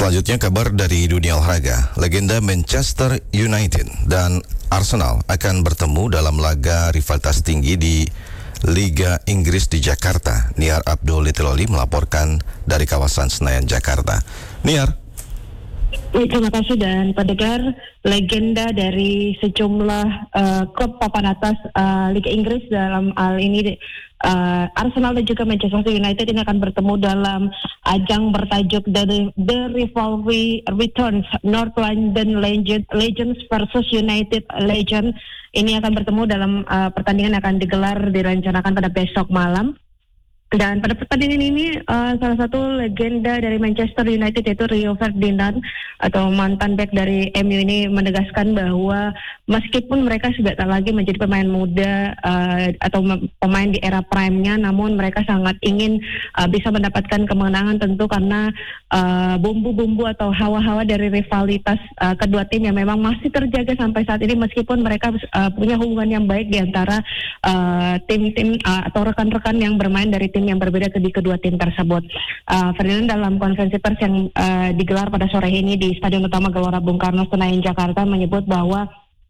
Selanjutnya kabar dari dunia olahraga. Legenda Manchester United dan Arsenal akan bertemu dalam laga rivalitas tinggi di Liga Inggris di Jakarta. Niar Abdul Litiloli melaporkan dari kawasan Senayan, Jakarta. Niar. Terima kasih dan pendengar, legenda dari sejumlah klub papan atas Liga Inggris dalam hal ini Arsenal dan juga Manchester United ini akan bertemu dalam ajang bertajuk The Rivalry Returns, North London Legends versus United Legend. Ini akan bertemu dalam pertandingan yang akan digelar direncanakan pada besok malam. Dan pada pertandingan ini salah satu legenda dari Manchester United yaitu Rio Ferdinand atau mantan bek dari MU ini menegaskan bahwa meskipun mereka sudah tak lagi menjadi pemain muda atau pemain di era prime-nya, namun mereka sangat ingin bisa mendapatkan kemenangan tentu karena bumbu-bumbu atau hawa-hawa dari rivalitas kedua tim yang memang masih terjaga sampai saat ini meskipun mereka punya hubungan yang baik di antara tim-tim atau rekan-rekan yang bermain dari tim yang berbeda di kedua tim tersebut. Ferdinand dalam konferensi pers yang digelar pada sore ini di Stadion Utama Gelora Bung Karno Senayan Jakarta menyebut bahwa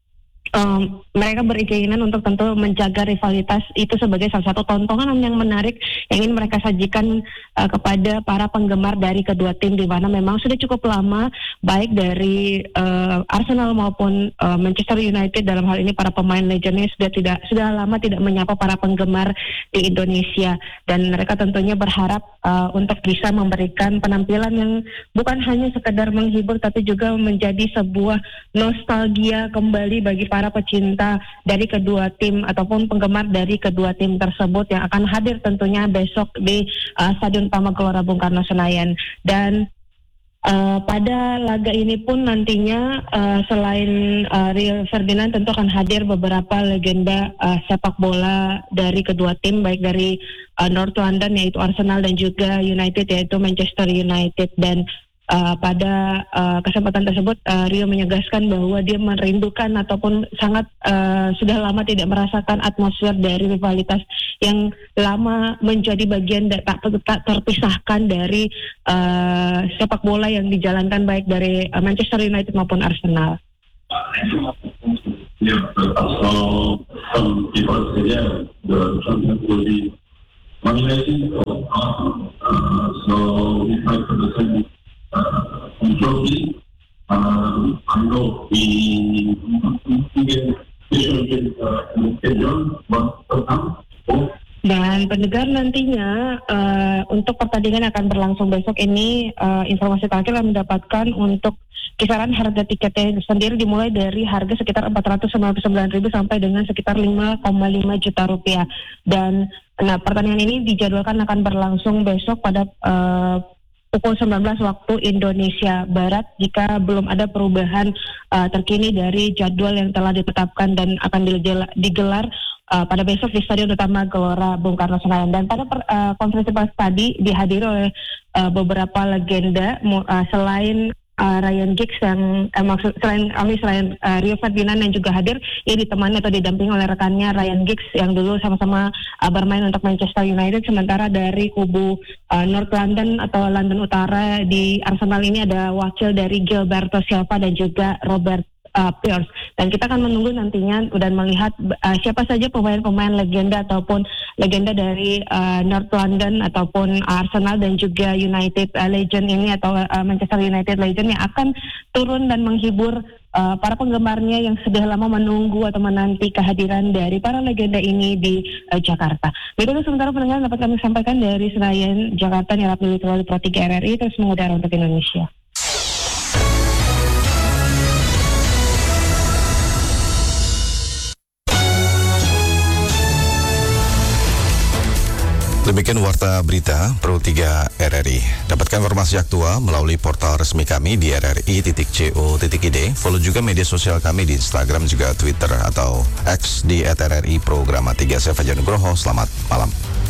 mereka berkeinginan untuk tentu menjaga rivalitas itu sebagai salah satu tontonan yang menarik yang ingin mereka sajikan kepada para penggemar dari kedua tim, di mana memang sudah cukup lama baik dari Arsenal maupun Manchester United dalam hal ini para pemain legendnya sudah lama tidak menyapa para penggemar di Indonesia, dan mereka tentunya berharap untuk bisa memberikan penampilan yang bukan hanya sekedar menghibur tapi juga menjadi sebuah nostalgia kembali bagi para pecinta dari kedua tim ataupun penggemar dari kedua tim tersebut yang akan hadir tentunya besok di Stadion Utama Gelora Bung Karno Senayan. Dan pada laga ini pun nantinya selain Rio Ferdinand tentu akan hadir beberapa legenda sepak bola dari kedua tim, baik dari North London yaitu Arsenal dan juga United yaitu Manchester United. Dan pada kesempatan tersebut Rio menegaskan bahwa dia merindukan ataupun sangat sudah lama tidak merasakan atmosfer dari rivalitas yang lama menjadi bagian tak terpisahkan dari sepak bola yang dijalankan baik dari Manchester United maupun Arsenal. Dan pendengar, nantinya untuk pertandingan akan berlangsung besok ini informasi terakhir yang mendapatkan untuk kisaran harga tiketnya sendiri dimulai dari harga sekitar 499.000 sampai dengan sekitar 5,5 juta rupiah. Dan pertandingan ini dijadwalkan akan berlangsung besok pada pukul 19 waktu Indonesia Barat jika belum ada perubahan terkini dari jadwal yang telah ditetapkan dan akan digelar pada besok di Stadion Utama Gelora Bung Karno Senayan. Dan pada konferensi pers tadi dihadiri oleh beberapa legenda selain Ryan Giggs yang selain Rio Ferdinand yang juga hadir, ia ditemani atau didampingi oleh rekannya Ryan Giggs yang dulu sama-sama bermain untuk Manchester United. Sementara dari kubu North London atau London Utara di Arsenal ini ada wakil dari Gilberto Silva dan juga Robert Pierce. Dan kita akan menunggu nantinya dan melihat siapa saja pemain-pemain legenda ataupun legenda dari North London ataupun Arsenal dan juga United Legend ini atau Manchester United Legend yang akan turun dan menghibur para penggemarnya yang sudah lama menunggu atau menanti kehadiran dari para legenda ini di Jakarta. Begitu sementara pendengar dapat kami sampaikan dari Senayan, Jakarta, Niar Abdul Litiloli Pro 3 RRI terus mengudara untuk Indonesia. Demikian warta berita Pro 3 RRI. Dapatkan informasi aktual melalui portal resmi kami di rri.co.id. Follow juga media sosial kami di Instagram juga Twitter atau X di @RRI Programa 3. Saya Fajar Nugroho. Selamat malam.